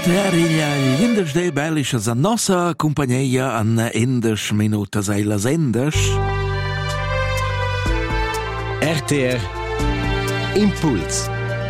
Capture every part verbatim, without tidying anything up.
Teriglia, gli indes de bellisches a nossa compagnia an indes minutas ai las endes. R T R Impuls.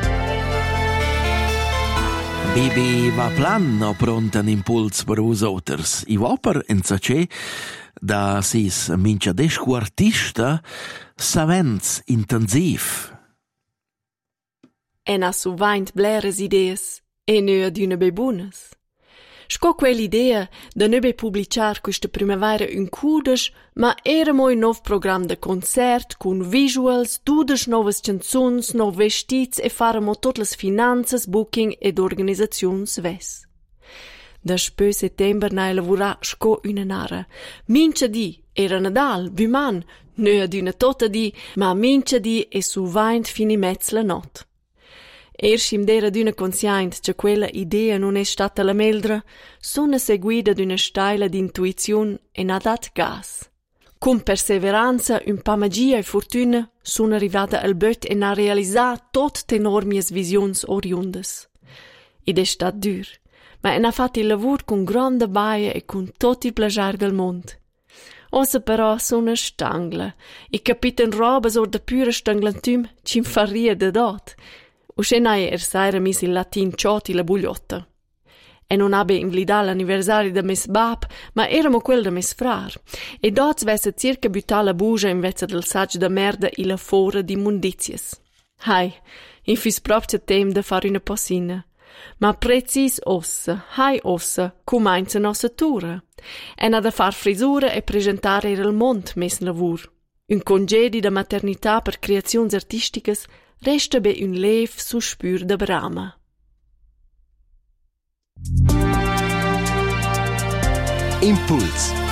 Bibi va plan o pronta un impuls per us auters. I voper in sace da sis mincha descu artista savents intensiv. En ha suvaint bleres idees e nöa d'una bebunas. Sco quell'idea da nöbe publicar questa primavera un cudes, ma era moi nov program de concert cun visuals, dudes novas canzuns, nov vestits e faremo tot las finanzas, booking ed organizaziuns ves. Da spö settember nai lavura sco una nara. Mincha di era Nadal, Buman, nöa d'una tota di, ma mincha di e suvaint fini mezz la not. Erschim d'era d'una conscient che quella idea non è stata la meldra, suna seguida d'una staila d'intuizione e n'ha dat gas. Con perseveranza, un pa magia e fortuna, sono arrivata al bot e n'ha realizzato tutte enormies visions oriundas. Ed è stat dur, ma n'ha fatto il lavoro con grande baia e con tutto il piacere del mondo. Ossa però sono stangla, e capitan robas or da pura stanglantum ci fa ria da dot. Uscenai er saira mis il latin cioti la bugliotta. E non abe inglida l'anniversario da mes bab, ma eramo quel da mes frar. E dots vesse circa butta la bugia in vezza del saggio da merda e la fora di mundizies. Hai, in fis proprio tem da fare una possina. Ma precis ossa, hai ossa, cumainza nossa tura. E na da far frisura e presentare il mond mes lavur. Un congedi da maternità per creazioni artisticas resta be un lev suspür da brama. Impuls.